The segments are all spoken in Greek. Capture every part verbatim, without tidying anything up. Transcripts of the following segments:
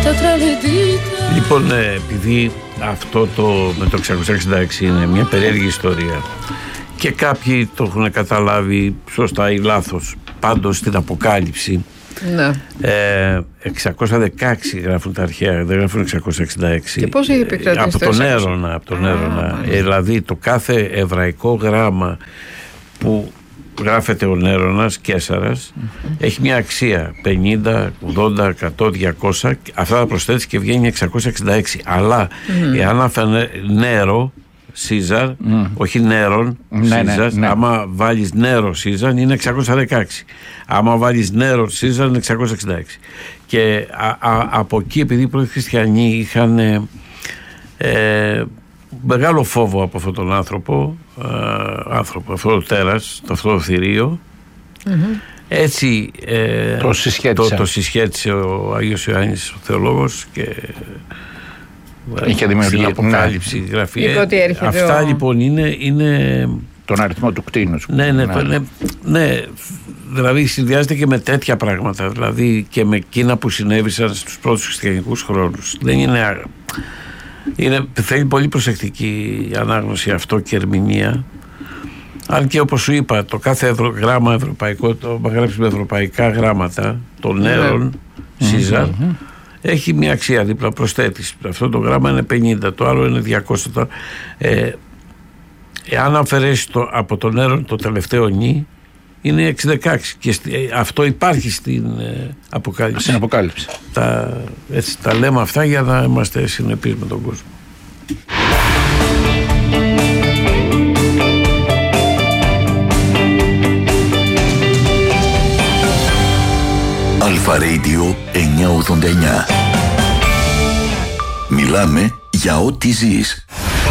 Λοιπόν, επειδή αυτό το με το εξακόσια εξήντα έξι είναι μια περίεργη ιστορία και κάποιοι το έχουν καταλάβει σωστά ή λάθος, πάντως στην Αποκάλυψη, ναι. ε, εξακόσια δεκαέξι γράφουν τα αρχαία, δεν γράφουν εξακόσια εξήντα έξι. Και πώς έχει επικρατήσει από τον Έρωνα, από τον Έρωνα. Ε, δηλαδή το κάθε εβραϊκό γράμμα που γράφεται ο Νέρονας, Καίσαρας, mm-hmm. έχει μια αξία πενήντα, ογδόντα, εκατό, διακόσια, αυτά θα προσθέτεις και βγαίνει εξακόσια εξήντα έξι. Αλλά mm-hmm. εάν αφαιρε Νέρο, Σίζαρ, mm. όχι Νέρον, ναι, Σίζαρ, ναι, ναι. άμα βάλεις Νέρο Σίζαρ είναι εξακόσια δεκαέξι. Άμα βάλεις Νέρο Σίζαρ είναι εξακόσια εξήντα έξι. Και α, α, από εκεί, επειδή οι πρώτοι χριστιανοί είχαν ε, ε, μεγάλο φόβο από αυτόν τον άνθρωπο, ε, άνθρωπο αυτό το τέρας, το αυτό το θηρίο, mm-hmm. έτσι ε, το, συσχέτισε. το, το συσχέτισε ο Άγιος Ιωάννης ο θεολόγος και είχε δημιουργήσει την Αποκάλυψη, ναι. γραφή. Αυτά ο... λοιπόν είναι, είναι... τον αριθμό του κτήνους. Ναι, ναι, ναι. ναι, ναι. Δηλαδή συνδυάζεται και με τέτοια πράγματα, δηλαδή και με εκείνα που συνέβησαν στους πρώτους χριστιανικούς χρόνους. Δεν είναι, είναι θέλει πολύ προσεκτική ανάγνωση αυτό και ερμηνεία. Αν και όπως σου είπα, το κάθε ευρω... γράμμα ευρωπαϊκό, το γράψει με ευρωπαϊκά γράμματα των νέων, mm-hmm. Σίζαρ, mm-hmm. έχει μια αξία δίπλα, προσθέτεις. Αυτό το γράμμα είναι πενήντα, το άλλο είναι διακόσια. Ε, εάν αφαιρέσεις το, από τον Νέρον το τελευταίο νι, είναι εξήντα έξι. Και στη, ε, αυτό υπάρχει στην ε, Αποκάλυψη. Στην Αποκάλυψη. Τα, έτσι, τα λέμε αυτά για να είμαστε συνεπείς με τον κόσμο. Αλφα Radio εννιακόσια ογδόντα εννιά. Μιλάμε για ό,τι ζεις.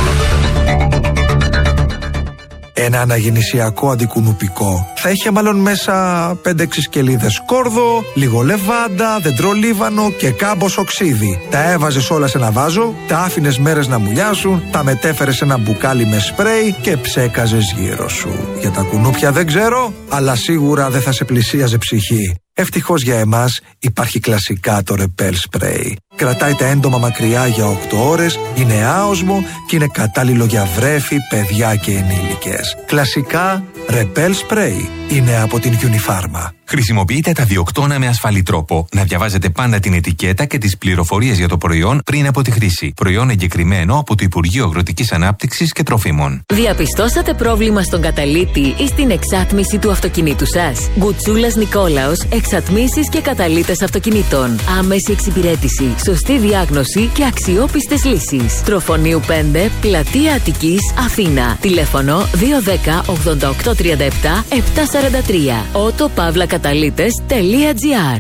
Ένα αναγεννησιακό αντικουνουπικό θα είχε μάλλον μέσα πέντε έξι σκελίδες σκόρδο, λίγο λεβάντα, δεντρολίβανο και κάμπος οξύδι. Τα έβαζες όλα σε ένα βάζο, τα άφηνες μέρες να μουλιάσουν, τα μετέφερες σε ένα μπουκάλι με σπρέι και ψέκαζες γύρω σου. Για τα κουνούπια δεν ξέρω, αλλά σίγουρα δεν θα σε πλησίαζε ψυχή. Ευτυχώς για εμάς υπάρχει κλασικά το Repel Spray. Κρατάει τα έντομα μακριά για οκτώ ώρες, είναι άοσμο και είναι κατάλληλο για βρέφη, παιδιά και ενήλικες. Κλασικά Repel Spray είναι από την Unifarma. Χρησιμοποιείτε τα διοκτώνα με ασφαλή τρόπο. Να διαβάζετε πάντα την ετικέτα και τις πληροφορίες για το προϊόν πριν από τη χρήση. Προϊόν εγκεκριμένο από το Υπουργείο Αγροτικής Ανάπτυξης και Τροφίμων. Διαπιστώσατε πρόβλημα στον καταλύτη ή στην εξάτμιση του αυτοκινήτου σας? Γκουτσούλας Νικόλαος, εξατμίσεις και καταλύτες αυτοκινήτων. Άμεση εξυπηρέτηση, σωστή διάγνωση και αξιόπιστες λύσεις. Τροφονίου πέντε, Πλατεία Αττικής, Αθήνα. Τηλέφωνο δύο ένα μηδέν ογδόντα οκτώ τριάντα επτά επτακόσια σαράντα τρία. Ότο Παύλα Καταλύτες τελεία τζι άρ.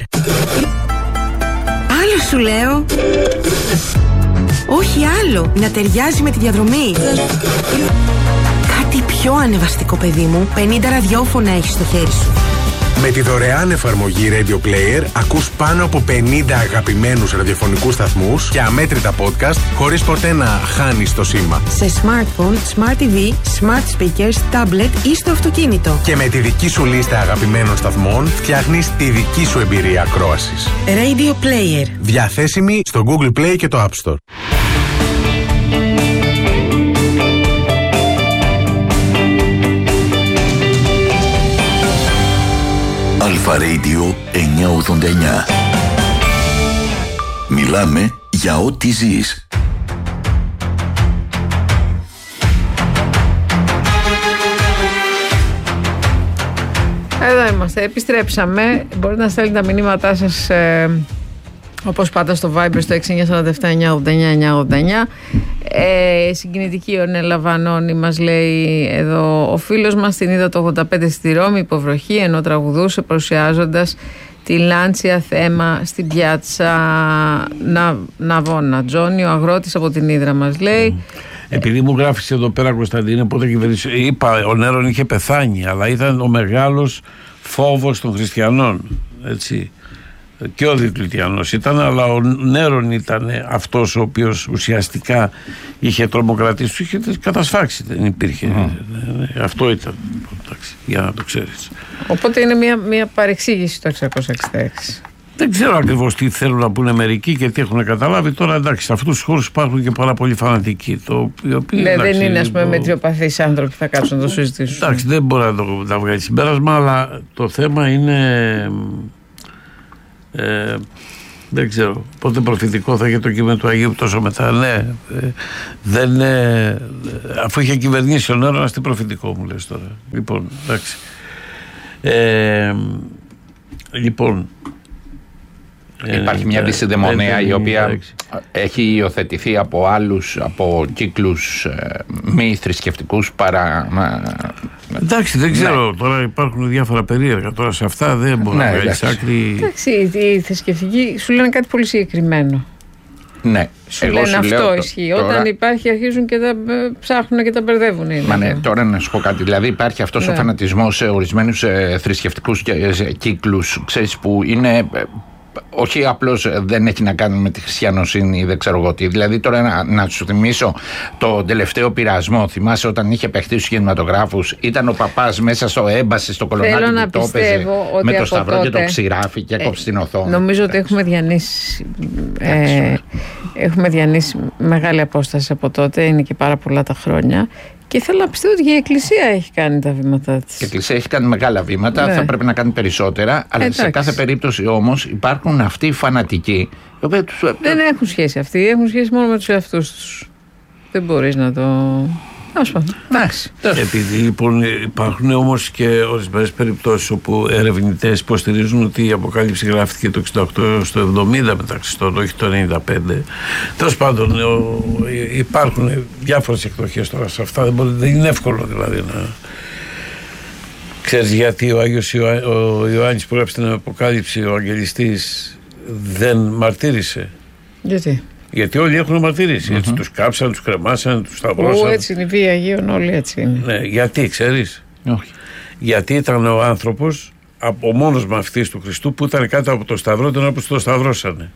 Άλλο σου λέω. Όχι άλλο. Να ταιριάζει με τη διαδρομή. Κάτι πιο ανεβαστικό, παιδί μου. πενήντα ραδιόφωνα έχεις στο χέρι σου. Με τη δωρεάν εφαρμογή Radio Player ακούς πάνω από πενήντα αγαπημένους ραδιοφωνικούς σταθμούς και αμέτρητα podcast χωρίς ποτέ να χάνεις το σήμα. Σε smartphone, smart τι βι, smart speakers, tablet ή στο αυτοκίνητο. Και με τη δική σου λίστα αγαπημένων σταθμών φτιάχνεις τη δική σου εμπειρία ακρόασης. Radio Player. Διαθέσιμη στο Google Play και το App Store. Αλφα Radio εννιακόσια ογδόντα εννιά. Μιλάμε για ό,τι ζεις. Εδώ είμαστε, επιστρέψαμε. Μπορείτε να στέλνετε τα μηνύματά σας ε, όπως πάντα στο Viber στο έξι εννιά τέσσερα επτά εννιά ογδόντα εννιά εννιά ογδόντα εννιά. Ε, συγκινητική Ορνέλα Βανώνη μας λέει εδώ: ο φίλος μας την είδα το ογδόντα πέντε στη Ρώμη υποβροχή ενώ τραγουδούσε παρουσιάζοντας τη Λάντσια θέμα στην πιάτσα να, Ναβόνα. Τζόνι, ο αγρότης από την Ύδρα, μας λέει. Επειδή μου γράφεις εδώ πέρα, Κωνσταντίνε, πότε κυβερνήσει, είπα ο Νέρον είχε πεθάνει, αλλά ήταν ο μεγάλος φόβος των χριστιανών, έτσι. Και ο Διοκλητιανός ήταν, αλλά ο Νέρον ήταν αυτός ο οποίος ουσιαστικά είχε τρομοκρατήσει, του είχε κατασφάξει, δεν υπήρχε. Mm. Αυτό ήταν, εντάξει, για να το ξέρεις. Οπότε είναι μια, μια παρεξήγηση το εξακόσια εξήντα έξι. Δεν ξέρω ακριβώς τι θέλουν να πούνε μερικοί και τι έχουν καταλάβει. Τώρα εντάξει, σε αυτούς τους χώρους υπάρχουν και πάρα πολλοί φανατικοί. Το, οποίοι, ναι, εντάξει, δεν είναι ας πούμε το... μετριοπαθείς άνθρωποι που θα κάτσουν να το συζητήσουν. Εντάξει, δεν μπορεί να το να βγάλει συμπέρασμα, αλλά το θέμα είναι. Ε, δεν ξέρω πότε προφητικό θα έχει το κείμενο του Αγίου τόσο μετά. Ναι, ε, δεν, ε, αφού είχε κυβερνήσει ο Νέρονας, τι προφητικό μου λες τώρα. Λοιπόν, εντάξει. Ε, λοιπόν. Υπάρχει μια δυσιδαιμονία η οποία έχει υιοθετηθεί από άλλους, από κύκλους ε, μη θρησκευτικούς παρά... Εντάξει, δεν ξέρω, ναι. Τώρα υπάρχουν διάφορα περίεργα, τώρα σε αυτά δεν μπορεί, ναι, να βγάλεις άκρη. Εντάξει, οι θρησκευτικοί σου λένε κάτι πολύ συγκεκριμένο. Ναι. Σου Εγώ λένε σου αυτό λέω, ισχύει. Τώρα... Όταν υπάρχει αρχίζουν και τα ψάχνουν και τα μπερδεύουν. Είναι. Μα ναι, τώρα να σου πω κάτι. Δηλαδή υπάρχει αυτός ναι. ο φανατισμός σε ορισμένους ε, θρησκευτικούς ε, κύκλους, ξέρεις, που είναι... Ε, όχι απλώς δεν έχει να κάνει με τη χριστιανοσύνη ή δεν ξέρω εγώ τι. Δηλαδή τώρα να, να σου θυμίσω το τελευταίο πειρασμό. Θυμάσαι όταν είχε παιχτεί στους κινηματογράφους, ήταν ο παπάς μέσα στο έμπαση, στο κολονάκι του το έπαιζε με το σταυρό τότε... και το ξηράφι και έκοψε την οθόνη. Νομίζω ότι έχουμε διανύσει, ε, έχουμε διανύσει μεγάλη απόσταση από τότε. Είναι και πάρα πολλά τα χρόνια. Και θέλω να πιστεύω ότι και η Εκκλησία έχει κάνει τα βήματά της. Η Εκκλησία έχει κάνει μεγάλα βήματα, ναι. Θα πρέπει να κάνει περισσότερα. Αλλά εντάξει. Σε κάθε περίπτωση όμως υπάρχουν αυτοί οι φανατικοί. Δεν έχουν σχέση αυτοί, έχουν σχέση μόνο με τους εαυτούς τους. Δεν μπορείς να το... Εντάξει. Επειδή λοιπόν υπάρχουν όμως και ορισμένες περιπτώσεις όπου ερευνητές υποστηρίζουν ότι η Αποκάλυψη γράφτηκε το εξήντα οκτώ στο εβδομήντα μετά Χριστόν, όχι το ενενήντα πέντε. Τέλος πάντων, υπάρχουν διάφορες εκδοχές τώρα σε αυτά. Δεν, μπορεί, δεν είναι εύκολο δηλαδή να. Ξέρεις γιατί ο Άγιος Ιωά, ο Ιωάννης που γράψει την Αποκάλυψη, ο Αγγελιστής, δεν μαρτύρησε? Γιατί? Γιατί όλοι έχουν μαρτυρήσει. Mm-hmm. Έτσι, τους κάψαν, τους κρεμάσαν, τους σταυρώσαν. Ού, έτσι είναι η βία Αγίων, όλοι έτσι είναι. Ναι, γιατί, ξέρεις? Όχι. Γιατί ήταν ο άνθρωπος, ο μόνος μαθητής του Χριστού που ήταν κάτω από το σταυρό την ώρα που το σταυρώσανε.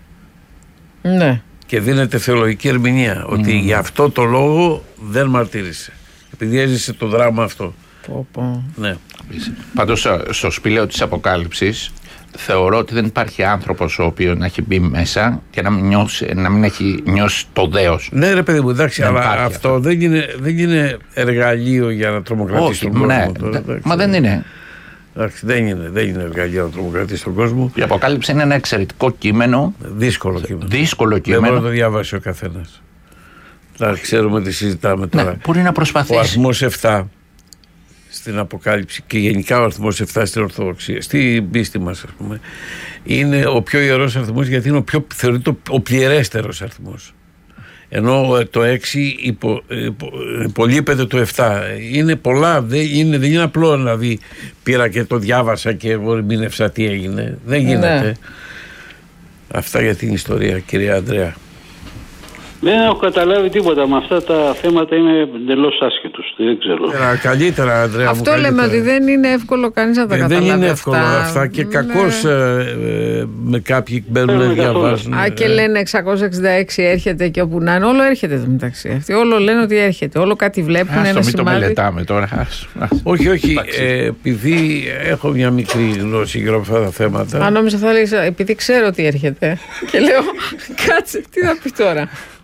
Ναι. Και δίνεται θεολογική ερμηνεία mm. ότι γι' αυτό το λόγο δεν μαρτύρησε. Επειδή έζησε το δράμα αυτό. Πω, πω. Ναι. Πάντως στο σπήλαιο της Αποκάλυψης θεωρώ ότι δεν υπάρχει άνθρωπος ο οποίος να έχει μπει μέσα και να μην, νιώσει, να μην έχει νιώσει το δέος. Ναι ρε παιδί μου, εντάξει, δεν αλλά αυτό, αυτό. Δεν, είναι, δεν είναι εργαλείο για να τρομοκρατήσει τον κόσμο. Ναι, τώρα, εντάξει, μα δεν είναι. Εντάξει, δεν είναι, δεν είναι εργαλείο να τρομοκρατήσει τον κόσμο. Η Αποκάλυψη είναι ένα εξαιρετικό κείμενο. Δύσκολο κείμενο. Δύσκολο κείμενο. Δεν μπορεί να το διαβάσει ο καθένας. Να ξέρουμε τι συζητάμε τώρα. Ναι, μπορεί να προσπαθήσει. Ο αριθμός επτά στην Αποκάλυψη και γενικά ο αριθμός επτά στην Ορθοδοξία, στην πίστη μας, ας πούμε, είναι ο πιο ιερός αριθμός γιατί είναι ο πιο, θεωρείται ο πληρέστερος αριθμός. Ενώ το έξι υπο, υπο, υπολείπεται το επτά. Είναι πολλά, δεν είναι, δεν είναι απλό να δει πήρα και το διάβασα και εγώ ερμήνευσα τι έγινε. Δεν γίνεται. Ναι. Αυτά για την ιστορία, κυρία Ανδρέα. Δεν έχω καταλάβει τίποτα. Με αυτά τα θέματα είμαι εντελώς άσχετος. Δεν ξέρω. Ε, καλύτερα, Ανδρέα. Αυτό μου, λέμε καλύτερα. ότι δεν είναι εύκολο κανείς να τα ε, καταλάβει. Δεν είναι εύκολο αυτά, αυτά και ναι. κακώς ε, με κάποιοι μπαίνουν να διαβάζουν. Α, και λένε εξακόσια εξήντα έξι έρχεται και όπου να είναι. Όλο έρχεται εδώ μεταξύ. Αυτοί όλο λένε ότι έρχεται. Όλο κάτι βλέπουν. Ας ένα το μην το σημάδι. μελετάμε τώρα. Ας, ας. Όχι, όχι. Ε, επειδή έχω μια μικρή γνώση γύρω από αυτά τα θέματα. Αν νόμιζα θα λέει επειδή ξέρω ότι έρχεται. Και λέω κάτσε, τι να πει τώρα.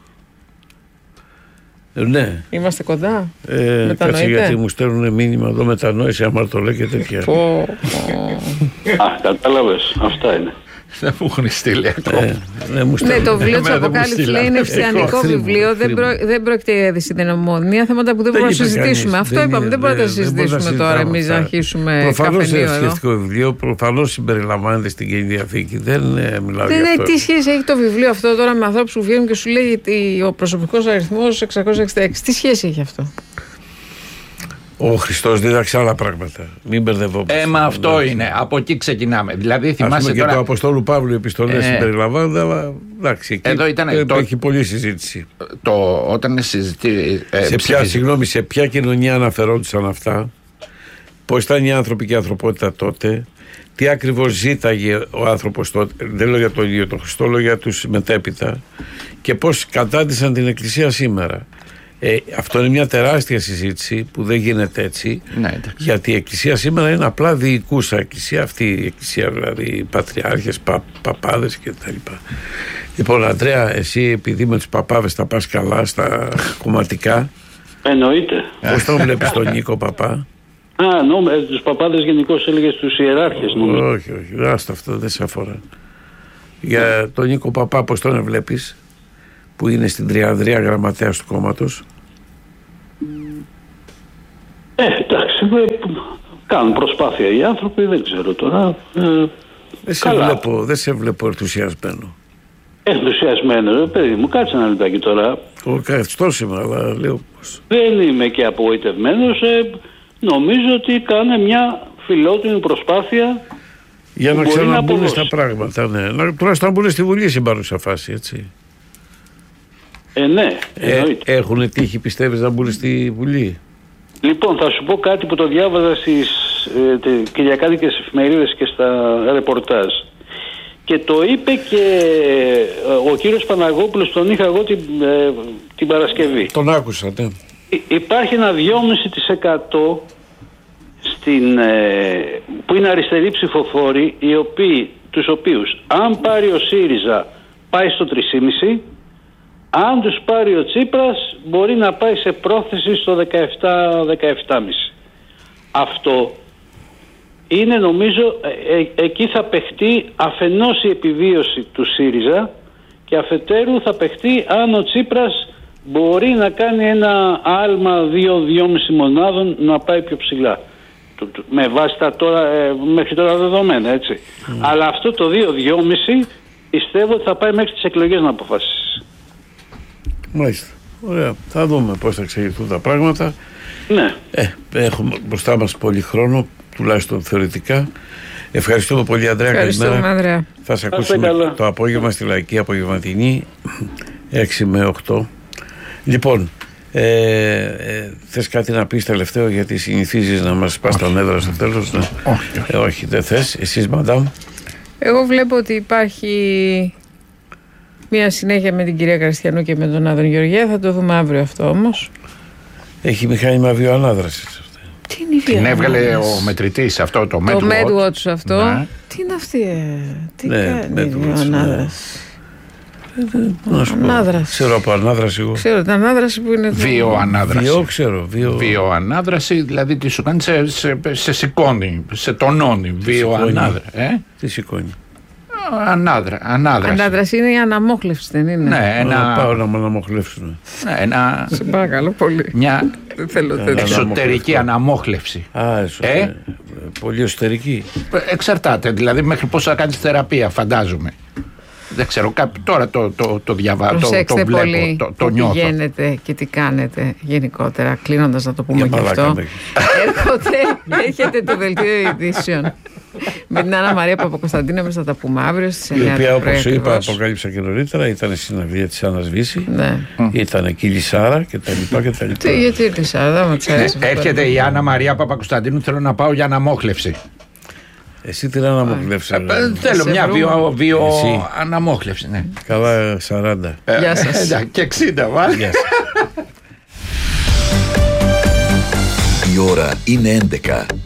Ναι. Είμαστε κοντά. Ε, κάτσε γιατί μου στέλνουν μήνυμα εδώ μετανόηση, αμαρτωλέ και τέτοια. Α, κατάλαβες. Αυτά είναι. Δεν μου έχουν στείλει ακόμα. Ε, ναι, ναι, το βιβλίο της Αποκάλυψης λέει είναι χριστιανικό βιβλίο. Δεν, προ, δεν πρόκειται για δυσυδαιμονία, θέματα που δεν, δεν μπορούμε να συζητήσουμε. Αυτό δεν είπαμε. Είναι, δεν μπορούμε να τα συζητήσουμε τώρα εμείς να αρχίσουμε. Προφανώς είναι θρησκευτικό βιβλίο, προφανώς συμπεριλαμβάνεται στην Καινή Διαθήκη. Δεν μιλάω για αυτό. Τι σχέση έχει το βιβλίο αυτό τώρα με ανθρώπους που βγαίνουν και σου λέει ο προσωπικός αριθμός εξακόσια εξήντα έξι. Τι σχέση έχει αυτό? Ο Χριστός δίδαξε άλλα πράγματα. Μην μπερδευόμαστε. Ε, μα αυτό εντάξει. Είναι. Από εκεί ξεκινάμε. Δηλαδή, θυμάσαι και τώρα... το Αποστόλου Παύλου οι επιστολές ε... συμπεριλαμβάνονται, αλλά εντάξει. Εκεί εδώ ήταν. Το... Έχει πολλή συζήτηση. Το... Όταν συζητεί. Ε, σε, ποια, συγγνώμη, σε ποια κοινωνία αναφερόντουσαν αυτά, πώς ήταν οι άνθρωποι και η ανθρωπότητα τότε, τι ακριβώς ζήταγε ο άνθρωπος τότε. Δεν λέω για τον ίδιο τον Χριστό, λέω για τους μετέπειτα, και πώς κατάντησαν την Εκκλησία σήμερα. Ε, αυτό είναι μια τεράστια συζήτηση που δεν γίνεται έτσι. Ναι, γιατί η Εκκλησία σήμερα είναι απλά διοικούσα. Η Εκκλησία αυτή, η Εκκλησία δηλαδή, οι πατριάρχες, πα, παπάδες κτλ. Λοιπόν, Ανδρέα, εσύ επειδή με τους παπάδες τα πας καλά στα κομματικά. Εννοείται. Πώς τον βλέπεις τον Νίκο Παπά? Α, νο, ε, τους παπάδες γενικώς έλεγες τους ιεράρχες, νομίζω. Όχι, όχι, άστα, αυτό δεν σε αφορά. Για τον Νίκο Παπά, πώς τον βλέπεις, που είναι στην Τριανδρία γραμματέας του κόμματος? Ε, εντάξει, ε, κάνουν προσπάθεια οι άνθρωποι, δεν ξέρω τώρα. Ε, δεν, σε βλέπω, δεν σε βλέπω ενθουσιασμένο. Ενθουσιασμένο, ε, παιδί μου, κάτσε ένα λεπτάκι τώρα. Ο καθιστός είμαι, αλλά λέω πώς. Δεν είμαι και απογοητευμένος. Ε, νομίζω ότι κάνει μια φιλότιμη προσπάθεια για να ξαναμπούν στα πράγματα. Ναι. Να, τουλάχιστον να μπουν στη Βουλή στην παρούσα φάση, έτσι. Ε, ναι, ε, έχουν τύχει, πιστεύεις, να μπουν στη Βουλή? Λοιπόν, θα σου πω κάτι που το διάβαζα στις ε, κυριακάτικες εφημερίδες και στα ρεπορτάζ. Και το είπε και ε, ο κύριος Παναγόπουλος, τον είχα εγώ την, ε, την Παρασκευή. Τον άκουσα, ναι. Υ- υπάρχει ένα δυόμισι τοις εκατό στην, ε, που είναι αριστεροί ψηφοφόροι, οι οποίοι, τους οποίους αν πάρει ο ΣΥΡΙΖΑ πάει στο τρία κόμμα πέντε, αν τους πάρει ο Τσίπρας μπορεί να πάει σε πρόθεση στο δεκαεπτά δεκαεπτά κόμμα πέντε. Αυτό είναι, νομίζω, ε, ε, εκεί θα παιχτεί αφενός η επιβίωση του ΣΥΡΙΖΑ και αφετέρου θα παιχτεί αν ο Τσίπρας μπορεί να κάνει ένα άλμα δύο με δύο κόμμα πέντε μονάδων να πάει πιο ψηλά. Με βάση τα τώρα, ε, μέχρι τώρα δεδομένα, έτσι. Mm. Αλλά αυτό το δύο με δύο κόμμα πέντε πιστεύω ότι θα πάει μέχρι τις εκλογές να αποφασίσει. Μάλιστα. Ωραία. Θα δούμε πώς θα εξελιχθούν τα πράγματα. Ναι. Ε, έχουμε μπροστά μας πολύ χρόνο, τουλάχιστον θεωρητικά. Ευχαριστούμε πολύ, Ανδρέα. Ευχαριστούμε, Ανδρέα. Θα σε ακούσουμε το απόγευμα στη Λαϊκή Απογευματινή έξι με οκτώ. Λοιπόν, ε, ε, θες κάτι να πεις τελευταίο, γιατί συνηθίζεις να μας πας τα νεύρα στο τέλος? Ναι. Όχι, ε, όχι, δεν θες. Εσείς, μαντάμ? Εγώ βλέπω ότι υπάρχει μια συνέχεια με την κυρία Κριστιανού και με τον Άδων Γεωργία. Θα το δούμε αύριο αυτό όμως. Έχει μηχάνημα βιοανάδρασης. Τι είναι η βιοανάδραση? Την έβγαλε ο μετρητής αυτό, το MedWatch. Το MedWatch αυτό. Ναι. Τι είναι αυτή, ε? Τι ναι, κάνει η βιοανάδραση? Ανάδραση. Ξέρω από ανάδραση εγώ. Ξέρω την ανάδραση που είναι. Βιοανάδραση. Βιο, ξέρω. Βιο... Βιοανάδραση, δηλαδή τι σου κάνει, σε, σε, σε σηκώνει, σε τονώνει. Βιοανάδραση. Ε? Τι σηκώνει? Ανάδρα, ανάδραση. Ανάδραση είναι η αναμόχλευση, δεν είναι? Ναι, ένα... Να πάω να με αναμοχλεύσουν. Ναι, ένα... Σε παρακαλώ πολύ. Μια δεν θέλω τέτοια. Εξωτερική αναμόχλευση. Α, εσωτερική. Ε? Πολύ εσωτερική. Εξαρτάται, δηλαδή μέχρι πόσο θα κάνεις θεραπεία, φαντάζομαι. Δεν ξέρω, τώρα το, το, το διαβάζω, το, το βλέπω, πολύ το, το νιώθω. Πηγαίνετε και τι κάνετε γενικότερα, κλείνοντας να το πούμε και αυτό. Έρχονται, έρχεται το δελτίο ειδήσεων με την Άννα Μαρία Παπακοσταντίνου, εμείς θα τα πούμε αύριο στις εννιά. Η οποία, όπως σου είπα, αποκάλυψα και νωρίτερα, ήταν στη συναυλία της Άννας Βύση. Ναι. Ήταν εκεί η Λισάρα και τα λοιπά και τα λοιπά. Τι, γιατί η Λισάρα, δεν μου ξέρεις. Έρχεται η Άννα Μαρία Παπακοσταντίνου, θέλω να πάω για αναμόχλευση. Εσύ την αναμόχλευση? Θέλω μια βιο, βιο αναμόχλευση, ναι. Καλά, σαράντα. Γεια σας. Ε, και εξήντα, βάλει. Η ώρα είναι έντεκα.